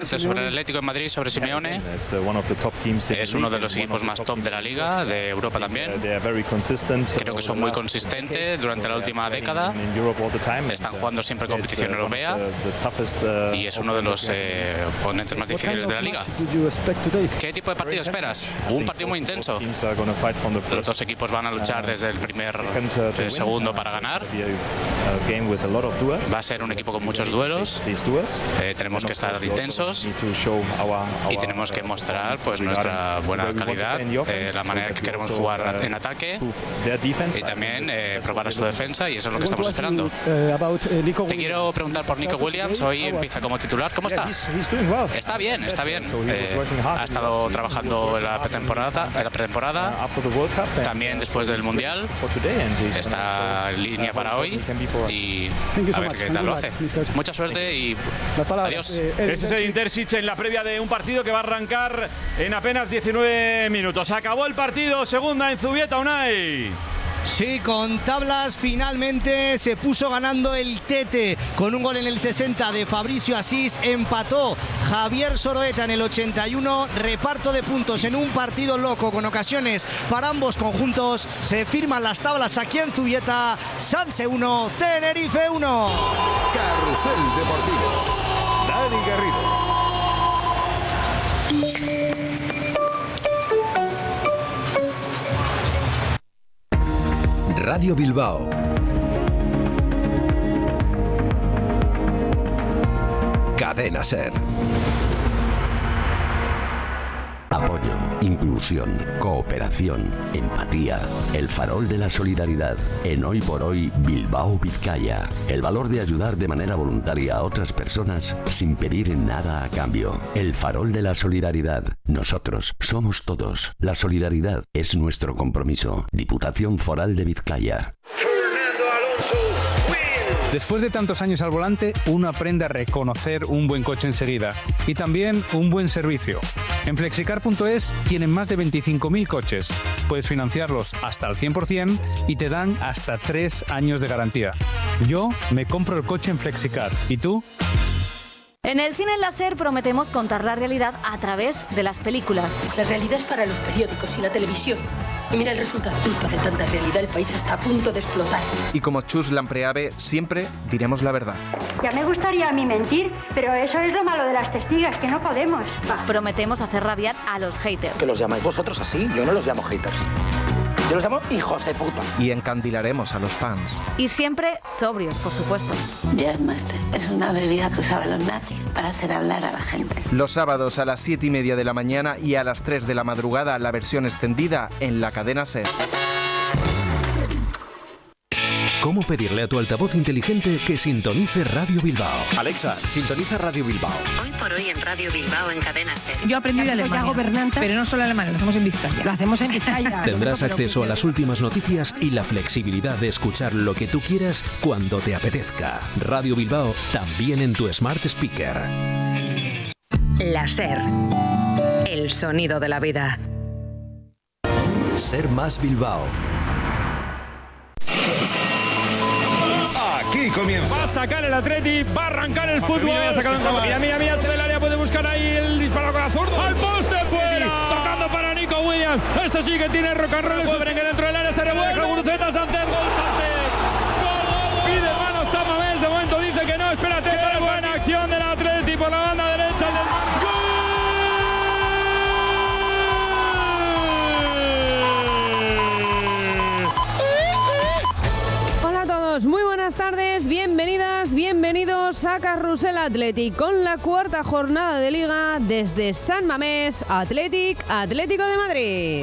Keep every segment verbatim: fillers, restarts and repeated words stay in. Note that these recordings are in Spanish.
bastante sobre el Atlético de Madrid, sobre Simeone. Es uno de los equipos más top de la liga, de Europa también. Creo que son muy consistentes durante la última década. Están jugando siempre competición europea y es uno de los eh, oponentes más difíciles de la liga. ¿Qué tipo de partido esperas? Un partido muy intenso. Los dos equipos van a luchar desde el primer eh, segundo para ganar. Va a ser un equipo con muchos duelos. Eh, tenemos que estar intensos y tenemos que mostrar pues nuestra buena calidad, eh, la manera que queremos jugar en ataque y también eh, probar su defensa, y eso es lo que estamos esperando. Te quiero preguntar por Nico Williams. Hoy empieza como titular. ¿Cómo está? Está bien, está bien. Eh, ha estado trabajando en la pretemporada, en la pretemporada, también después del Mundial. Está en línea para hoy y a ver qué tal lo hace. Mucha suerte y adiós. Ese es el Intersic en la previa de un partido que va a arrancar en apenas diecinueve minutos. Acabó el partido, segunda en Zubieta, Unai. Sí, con tablas finalmente se puso ganando el Tete con un gol en el sesenta de Fabricio Asís. Empató Javier Soroeta en el ochenta y uno. Reparto de puntos en un partido loco con ocasiones para ambos conjuntos. Se firman las tablas aquí en Zubieta. Sanse uno, Tenerife uno. Carrusel Deportivo. Dani Garrido. Radio Bilbao. Cadena SER. Apoyo, inclusión, cooperación, empatía. El farol de la solidaridad. En Hoy por Hoy, Bilbao, Vizcaya. El valor de ayudar de manera voluntaria a otras personas sin pedir nada a cambio. El farol de la solidaridad. Nosotros somos todos. La solidaridad es nuestro compromiso. Diputación Foral de Vizcaya. Después de tantos años al volante, uno aprende a reconocer un buen coche enseguida y también un buen servicio. En flexicar punto es tienen más de veinticinco mil coches. Puedes financiarlos hasta el cien por ciento y te dan hasta tres años de garantía. Yo me compro el coche en Flexicar. ¿Y tú? En el cine láser prometemos contar la realidad a través de las películas. La realidad es para los periódicos y la televisión. Y mira el resultado. Culpa de tanta realidad, el país está a punto de explotar. Y como Chus Lampreave, siempre diremos la verdad. Ya me gustaría a mí mentir, pero eso es lo malo de las testigas, que no podemos. Va. Prometemos hacer rabiar a los haters. ¿Que los llamáis vosotros así? Yo no los llamo haters. Yo los llamo hijos de puta. Y encandilaremos a los fans. Y siempre sobrios, por supuesto. Jazzmaster es una bebida que usaban los nazis para hacer hablar a la gente. Los sábados a las siete y media de la mañana y a las tres de la madrugada la versión extendida en la cadena SER. ¿Cómo pedirle a tu altavoz inteligente que sintonice Radio Bilbao? Alexa, sintoniza Radio Bilbao. Hoy por hoy en Radio Bilbao en Cadena SER. Yo aprendí de Alemania, pero no solo alemán, lo hacemos en Vizcaya. Lo hacemos en Vizcaya. Tendrás acceso a las últimas noticias y la flexibilidad de escuchar lo que tú quieras cuando te apetezca. Radio Bilbao también en tu Smart Speaker. La SER. El sonido de la vida. SER más Bilbao. Aquí comienza. Va a sacar el Atleti, va a arrancar el fútbol. Mira, mira, mira, se del área puede buscar ahí el disparo con la zurda. ¡Al poste fuera! Tocando para Nico Williams. Este sí que tiene rock and roll. El Berenguer dentro del área se revuelve. Guruceta, Sánchez, gol Sánchez. Gol, gol. Pide mano San Mamés. De momento dice que no. Espérate. Qué buena acción del Atleti por la banda derecha. El del... Muy buenas tardes, bienvenidas, bienvenidos a Carrusel Athletic con la cuarta jornada de Liga desde San Mamés, Athletic, Atlético de Madrid.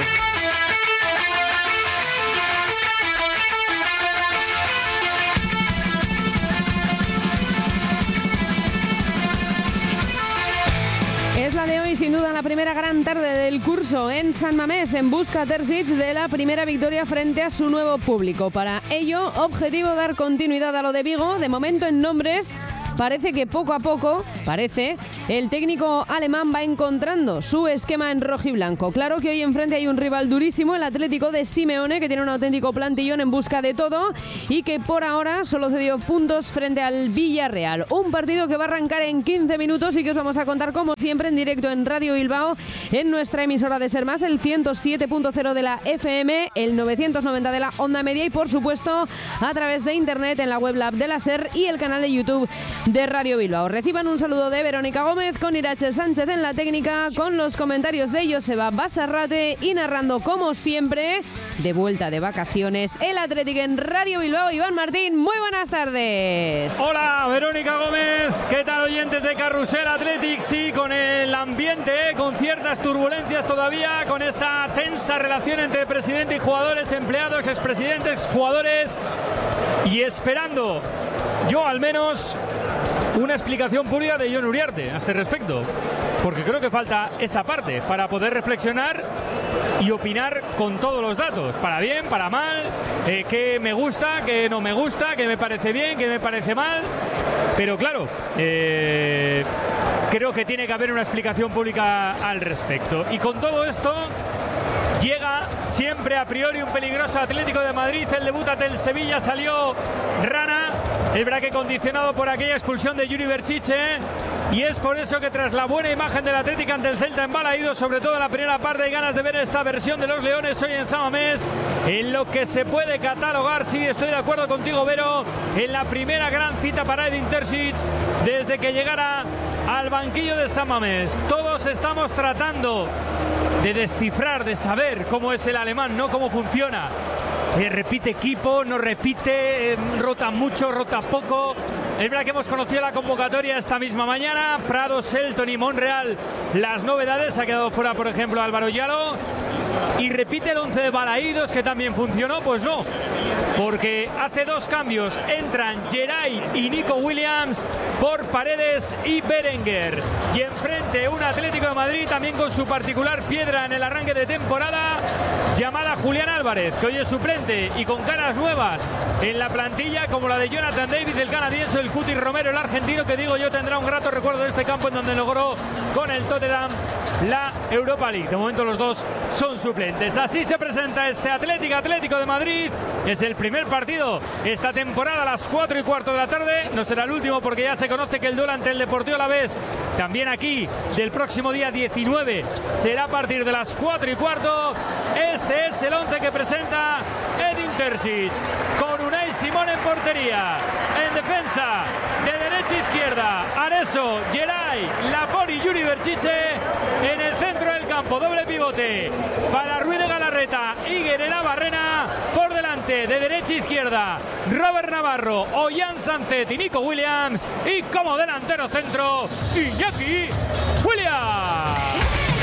Es la de hoy, sin duda, la primera gran tarde del curso en San Mamés, en busca Terzic de la primera victoria frente a su nuevo público. Para ello, objetivo dar continuidad a lo de Vigo, de momento en nombres parece que poco a poco, parece, el técnico alemán va encontrando su esquema en rojiblanco. Claro que hoy enfrente hay un rival durísimo, el Atlético de Simeone, que tiene un auténtico plantillón en busca de todo y que por ahora solo cedió puntos frente al Villarreal. Un partido que va a arrancar en quince minutos y que os vamos a contar como siempre en directo en Radio Bilbao, en nuestra emisora de Ser Más, el ciento siete punto cero de la F M, el novecientos noventa de la onda media y por supuesto a través de internet en la web lab de la Ser y el canal de YouTube de Radio Bilbao. Reciban un saludo de Verónica Gómez con Irache Sánchez en la técnica, con los comentarios de Joseba Basarrate y narrando como siempre, de vuelta de vacaciones, el Atlético en Radio Bilbao, Iván Martín. Muy buenas tardes. Hola Verónica Gómez, ¿qué tal oyentes de Carrusel Athletic? Sí, con el ambiente, con ciertas turbulencias todavía, con esa tensa relación entre presidente y jugadores, empleados, expresidentes, jugadores, y esperando, yo al menos, una explicación pública de Jon Uriarte a este respecto, porque creo que falta esa parte para poder reflexionar y opinar con todos los datos, para bien, para mal, eh, qué me gusta, qué no me gusta, qué me parece bien, qué me parece mal, pero claro, eh, creo que tiene que haber una explicación pública al respecto. Y con todo esto llega siempre a priori un peligroso Atlético de Madrid. El debut ante el Sevilla salió rana, el braque condicionado por aquella expulsión de Yuri Berchiche, y es por eso que tras la buena imagen del Atlético ante el Celta en Balaído, sobre todo en la primera parte, hay ganas de ver esta versión de los Leones hoy en San Mamés, en lo que se puede catalogar, sí, estoy de acuerdo contigo, Vero, en la primera gran cita para Edin Terzic desde que llegara al banquillo de San Mamés. Todos estamos tratando de descifrar, de saber cómo es el alemán, no cómo funciona. Eh, repite equipo, no repite, eh, rota mucho, rota poco. Es verdad que hemos conocido la convocatoria esta misma mañana. Prado, Selton y Monreal, las novedades. Ha quedado fuera, por ejemplo, Álvaro Yalo. Y repite el once de Balaídos, que también funcionó. Pues no, porque hace dos cambios. Entran Geray y Nico Williams por Paredes y Berenguer. Y enfrente un Atlético de Madrid también con su particular piedra en el arranque de temporada, llamada Julián Álvarez, que hoy es suplente y con caras nuevas en la plantilla, como la de Jonathan David, el canadiense, el Cuti Romero, el argentino, que digo yo tendrá un grato recuerdo de este campo en donde logró con el Tottenham la Europa League. De momento los dos son suplentes. Así se presenta este Atlético Atlético de Madrid. Es el primer partido esta temporada a las cuatro y cuarto de la tarde. No será el último, porque ya se conoce que el duelo ante el Deportivo Alavés, también aquí del próximo día diecinueve, será a partir de las cuatro y cuarto. Este es el once que presenta Edin Terzic, con Unai Simón en portería. En defensa, de derecha a izquierda, Areso, Geray, Lapori y Yuri Berchiche. En el centro del campo, doble pivote para Ruiz de Galarreta y Guerrera Barrena. Por delante, de derecha a izquierda, Robert Navarro, Ollán Sancet y Nico Williams. Y como delantero centro, Iñaki Williams.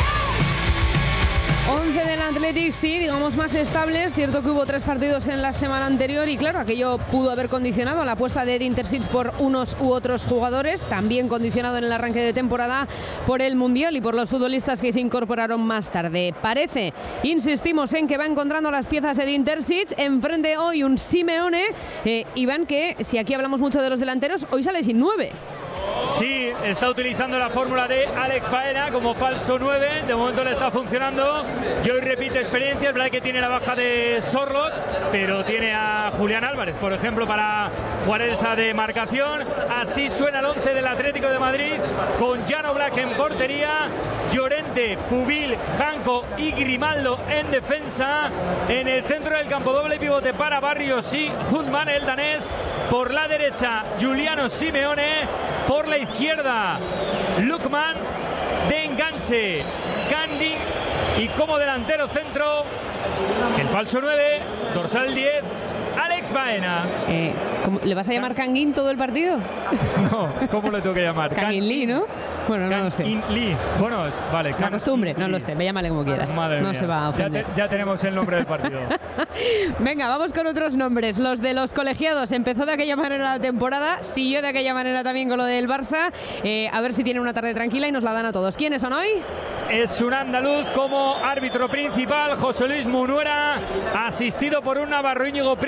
once del Athletic, sí, digamos más estables. Cierto que hubo tres partidos en la semana anterior y claro, aquello pudo haber condicionado la apuesta de Edin Terzic por unos u otros jugadores, también condicionado en el arranque de temporada por el Mundial y por los futbolistas que se incorporaron más tarde. Parece, insistimos en que va encontrando las piezas Edin Terzic. Enfrente hoy un Simeone, eh, Iván, que si aquí hablamos mucho de los delanteros, hoy sale sin nueve. Sí, está utilizando la fórmula de Alex Baena como falso nueve. De momento le está funcionando. Y hoy repite experiencia. Es verdad que tiene la baja de Sorloth, pero tiene a Julián Álvarez, por ejemplo, para jugar esa demarcación. Así suena el once del Atlético de Madrid, con Jan Oblak en portería, Llorente, Pubil, Janko y Grimaldo en defensa. En el centro del campo, doble pivote para Barrios y Hutman, el danés. Por la derecha, Giuliano Simeone. Por la izquierda, Lukman. De enganche, Candy. Y como delantero centro, el falso nueve, dorsal diez, Alex Baena. Eh, ¿Le vas a llamar Kangin todo el partido? No, ¿cómo le tengo que llamar? Kangin Lee, ¿no? Bueno, no lo sé. Lee. Bueno, es, vale. La costumbre, no lo sé, me llámale como quieras. Madre no mía. se va a ofender. Ya, te, ya tenemos el nombre del partido. Venga, vamos con otros nombres. Los de los colegiados. Empezó de aquella manera la temporada, siguió de aquella manera también con lo del Barça. Eh, a ver si tienen una tarde tranquila y nos la dan a todos. ¿Quiénes son hoy? Es un andaluz como árbitro principal, José Luis Munuera, asistido por un navarro, Íñigo Prieto, y por un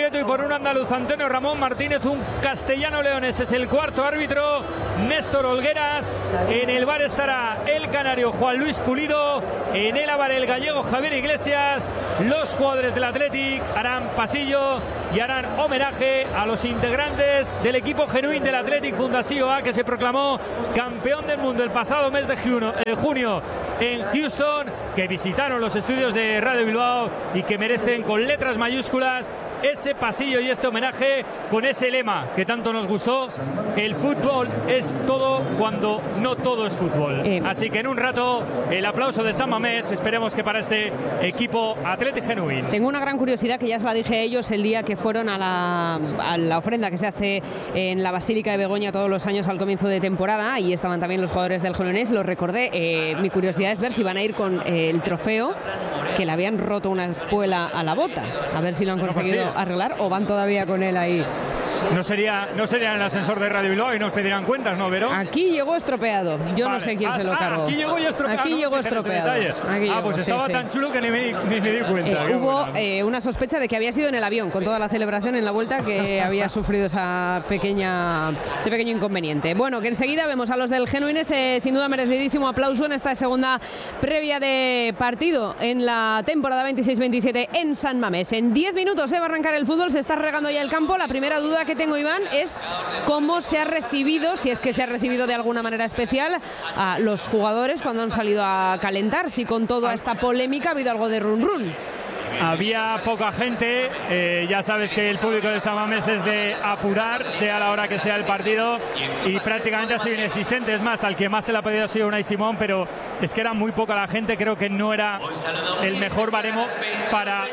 un andaluz, Antonio Ramón Martínez, un castellano leones, es el cuarto árbitro, Néstor Olgueras. En el bar estará el canario Juan Luis Pulido, en el bar el gallego Javier Iglesias. Los jugadores del Athletic harán pasillo y harán homenaje a los integrantes del equipo genuín del Athletic Fundación A, que se proclamó campeón del mundo el pasado mes de junio, eh, junio en Houston, que visitaron los estudios de Radio Bilbao y que merecen con letras mayúsculas ese pasillo y este homenaje con ese lema que tanto nos gustó: el fútbol es todo cuando no todo es fútbol. Eh. Así que en un rato el aplauso de San Mamés, esperemos que para este equipo Athletic genuín. Tengo una gran curiosidad que ya se la dije a ellos el día que fueron a la, a la ofrenda que se hace en la Basílica de Begoña todos los años al comienzo de temporada, y estaban también los jugadores del Gironés, lo recordé. Eh, mi curiosidad es ver si van a ir con eh, el trofeo, que le habían roto una espuela a la bota, a ver si lo han conseguido arreglar, o van todavía con él ahí. No sería, no sería en el ascensor de Radio Bilbao y nos pedirán cuentas, ¿no, Vero? Aquí llegó estropeado. Yo vale. no sé quién ah, se lo cargó. Ah, aquí llegó ya estropeado. Aquí llegó estropeado. Aquí ah, llegó, pues estaba sí, tan sí. chulo que ni me, ni me di cuenta. Eh, hubo eh, una sospecha de que había sido en el avión, con toda la celebración en la vuelta, que había sufrido esa pequeña, ese pequeño inconveniente. Bueno, que enseguida vemos a los del Genuines, eh, sin duda merecidísimo aplauso en esta segunda previa de partido en la temporada veintiséis veintisiete en San Mamés. En diez minutos se va a arrancar el fútbol, se está regando ya el campo. La primera duda que tengo, Iván, es cómo se ha recibido, si es que se ha recibido de alguna manera especial, a los jugadores cuando han salido a calentar, si con toda esta polémica ha habido algo de run run. Había poca gente, eh, ya sabes que el público de San Mamés es de apurar, sea la hora que sea el partido, y prácticamente ha sido inexistente. Es más, al que más se le ha pedido ha sido Unai Simón, pero es que era muy poca la gente. Creo que no era el mejor baremo para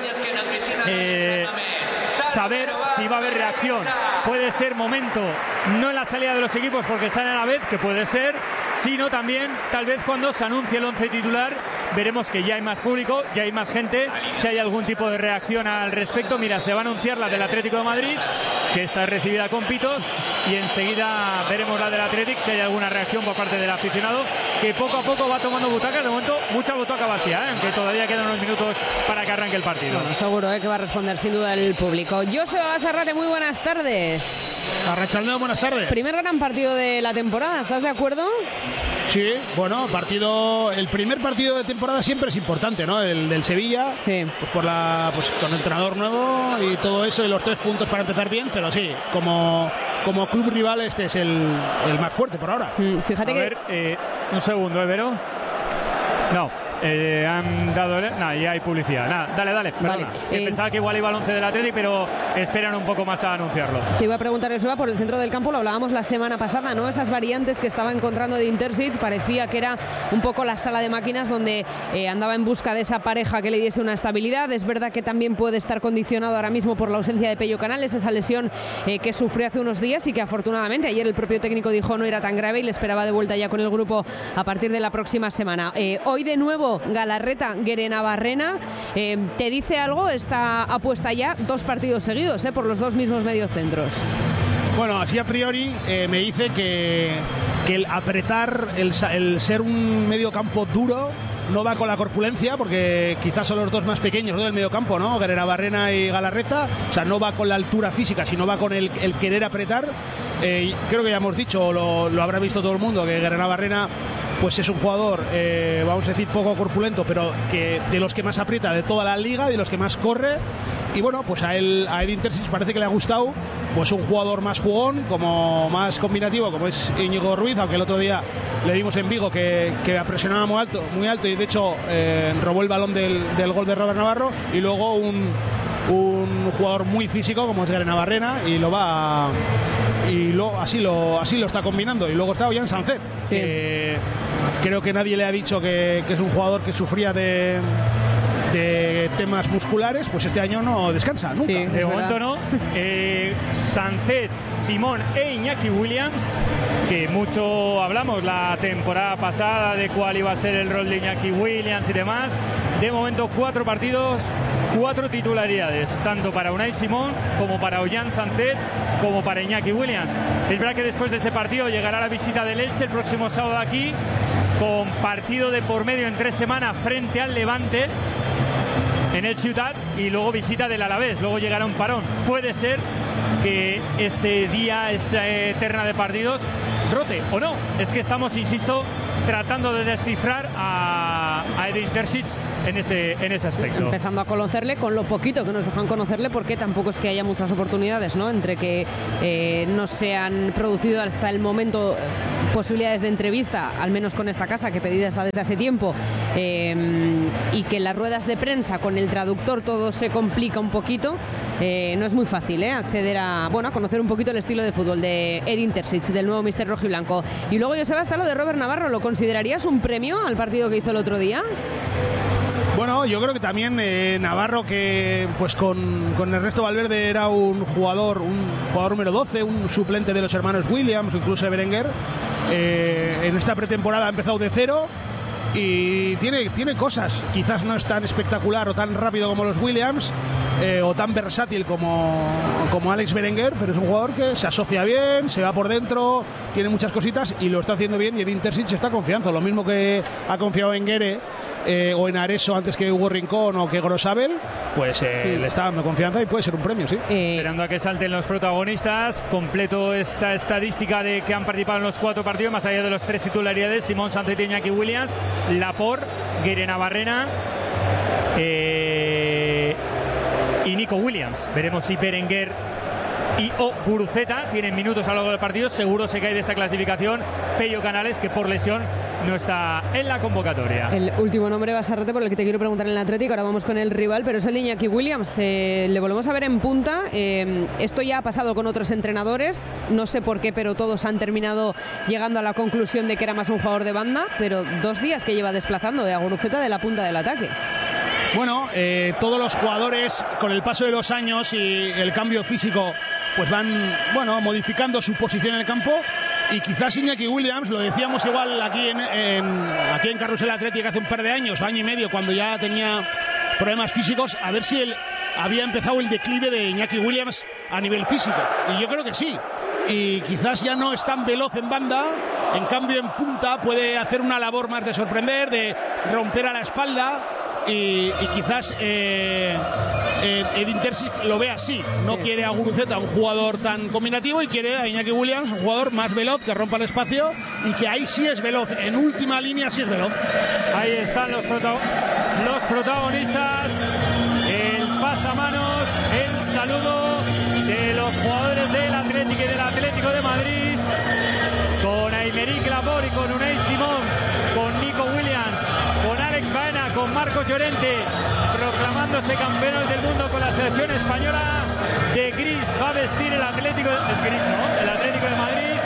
eh, saber si va a haber reacción. Puede ser momento, no en la salida de los equipos porque salen a la vez, que puede ser, sino también tal vez cuando se anuncie el once titular. Veremos que ya hay más público, ya hay más gente, si hay algún tipo de reacción al respecto. Mira, se va a anunciar la del Atlético de Madrid, que está recibida con pitos, y enseguida veremos la del Athletic, si hay alguna reacción por parte del aficionado, que poco a poco va tomando butacas. De momento, mucha butaca vacía, ¿eh? Aunque todavía quedan unos minutos para que arranque el partido. Bueno, seguro ¿eh? que va a responder sin duda el público. Joseba Basarrate, muy buenas tardes. Arrachaldeo, buenas tardes. Primer gran partido de la temporada, ¿estás de acuerdo? Sí, bueno, partido, el primer partido de temporada siempre es importante, ¿no? El del Sevilla, sí. pues por la, pues con el entrenador nuevo y todo eso, y los tres puntos para empezar bien, pero sí, como, como club rival este es el, el más fuerte por ahora. Mm, fíjate a que... ver, eh, un segundo, ¿eh, Vero? No. Eh, han dado... Nada, ya hay publicidad. Nada, dale, dale. Vale. Eh, pensaba que igual iba al once del Athletic, pero esperan un poco más a anunciarlo. Te iba a preguntar eso, por el centro del campo, lo hablábamos la semana pasada, ¿no? Esas variantes que estaba encontrando de Interseats, parecía que era un poco la sala de máquinas donde eh, andaba en busca de esa pareja que le diese una estabilidad. Es verdad que también puede estar condicionado ahora mismo por la ausencia de Pello Canales, esa lesión eh, que sufrió hace unos días y que afortunadamente ayer el propio técnico dijo no era tan grave y le esperaba de vuelta ya con el grupo a partir de la próxima semana. Eh, hoy de nuevo Galarreta, Guerenabarrena, eh, ¿te dice algo esta apuesta ya? Dos partidos seguidos eh, por los dos mismos mediocentros. Bueno, así a priori eh, me dice que, que el apretar, el, el ser un mediocampo duro no va con la corpulencia, porque quizás son los dos más pequeños, ¿no?, del mediocampo, ¿no? Guerenabarrena y Galarreta. O sea, no va con la altura física, sino va con el, el querer apretar. Eh, creo que ya hemos dicho, lo, lo habrá visto todo el mundo, que Guerenabarrena pues es un jugador, eh, vamos a decir, poco corpulento, pero que de los que más aprieta de toda la liga, de los que más corre. Y bueno, pues a él, a él Interseats parece que le ha gustado pues un jugador más jugón, como más combinativo, como es Íñigo Ruiz, aunque el otro día le vimos en Vigo que, que presionaba muy alto, muy alto y de hecho eh, robó el balón del, del gol de Robert Navarro. Y luego un, un jugador muy físico como es Guerenabarrena, y lo va a, y lo, así, lo, así lo está combinando. Y luego está Ollán Sánchez, sí. que creo que nadie le ha dicho que, que es un jugador que sufría de... de temas musculares, pues este año no descansa nunca. Sí, de momento no. Eh, Sánchez, Simón e Iñaki Williams, que mucho hablamos la temporada pasada de cuál iba a ser el rol de Iñaki Williams y demás. De momento cuatro partidos, cuatro titularidades, tanto para Unai Simón como para Ollán Sánchez como para Iñaki Williams. Es verdad que después de este partido llegará la visita del Elche el próximo sábado aquí, con partido de por medio en tres semanas frente al Levante. en el Ciutat y luego visita del Alavés, luego llegará un parón. Puede ser que ese día, esa eterna de partidos, rote o no. Es que estamos, insisto, tratando de descifrar a, a Edin Terzic en ese, en ese aspecto. Empezando a conocerle con lo poquito que nos dejan conocerle, porque tampoco es que haya muchas oportunidades, ¿no? Entre que eh, no se han producido hasta el momento eh, posibilidades de entrevista, al menos con esta casa, que pedida está desde hace tiempo, eh, y que en las ruedas de prensa con el traductor todo se complica un poquito. Eh, no es muy fácil ¿eh? acceder a, bueno, a conocer un poquito el estilo de fútbol de Edin Terzic, del nuevo míster rojiblanco. Y luego, Joseba, está lo de Robert Navarro. ¿Lo considerarías un premio al partido que hizo el otro día? Bueno, yo creo que también eh, Navarro, que pues con, con Ernesto Valverde era un jugador, un jugador número doce, un suplente de los hermanos Williams, incluso de Berenguer, eh, en esta pretemporada ha empezado de cero y tiene, tiene cosas. Quizás no es tan espectacular o tan rápido como los Williams, eh, o tan versátil como, como Alex Berenguer, pero es un jugador que se asocia bien, se va por dentro, tiene muchas cositas y lo está haciendo bien, y Edin Terzic está confiando, lo mismo que ha confiado en Guere eh, o en Areso antes que Hugo Rincón o que Grosabel, pues eh, sí. le está dando confianza y puede ser un premio, sí. Eh... Esperando a que salten los protagonistas, completo esta estadística de que han participado en los cuatro partidos, más allá de los tres titularidades: Simón Sánchez y Iñaki Williams, Laporte, Guere Navarrena eh, y Nico Williams. Veremos si Berenguer y o Guruceta tienen minutos a lo largo del partido. Seguro se cae de esta clasificación Pello Canales, que por lesión no está en la convocatoria. El último nombre, Basarrete, por el que te quiero preguntar en el Atlético. Ahora vamos con el rival, pero es el de Iñaki Williams. Eh, le volvemos a ver en punta. Eh, esto ya ha pasado con otros entrenadores. No sé por qué, pero todos han terminado llegando a la conclusión de que era más un jugador de banda. Pero dos días que lleva desplazando de a Guruceta de la punta del ataque. Bueno, eh, todos los jugadores, con el paso de los años y el cambio físico, pues van, bueno, modificando su posición en el campo. Y quizás Iñaki Williams, lo decíamos igual aquí en, en, aquí en Carrusel Atlético hace un par de años, año y medio, cuando ya tenía problemas físicos, a ver si él había empezado el declive de Iñaki Williams a nivel físico. Y yo creo que sí. Y quizás ya no es tan veloz en banda, en cambio en punta puede hacer una labor más de sorprender, de romper a la espalda. Y, y quizás eh, eh, Edin Terzic lo ve así. No sí. quiere a Guruceta, un jugador tan combinativo, y quiere a Iñaki Williams, un jugador más veloz, que rompa el espacio y que ahí sí es veloz. En última línea sí es veloz. Ahí están los, protagon los protagonistas. El pasamanos, el saludo de los jugadores del Atlético y del Atlético de Madrid, con Aymeric Laporte y con Unai Simón, con Nico Williams, con Alex Baena, con Marcos Llorente, proclamándose campeones del mundo con la selección española. De gris va a vestir el Atlético, es gris, ¿no? El Atlético de Madrid.